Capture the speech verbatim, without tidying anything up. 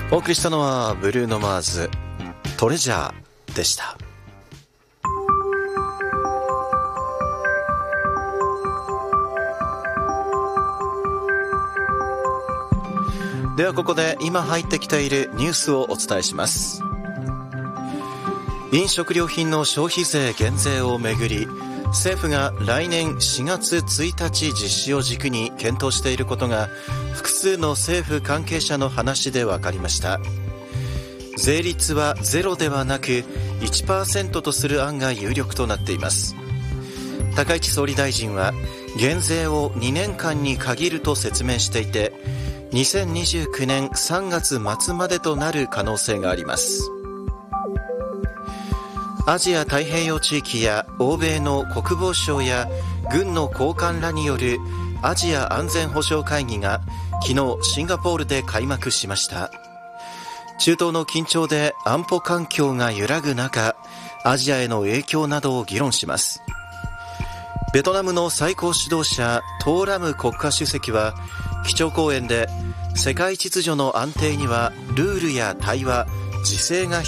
お送りしたのはブルーノ・マーズトレジャーでした。ではここで今入ってきているニュースをお伝えします。飲食料品の消費税減税をめぐり、政府が来年しがつついたち実施を軸に検討していることが複数の政府関係者の話で分かりました。税率はゼロではなく いちパーセント とする案が有力となっています。高市総理大臣は減税をにねんかんに限ると説明していて、にせんにじゅうきゅうねんさんがつ末までとなる可能性があります。アジア太平洋地域や欧米の国防省や軍の高官らによるアジア安全保障会議が昨日シンガポールで開幕しました。中東の緊張で安保環境が揺らぐ中、アジアへの影響などを議論します。ベトナムの最高指導者トーラム国家主席は基調講演で、世界秩序の安定にはルールや対話、自制が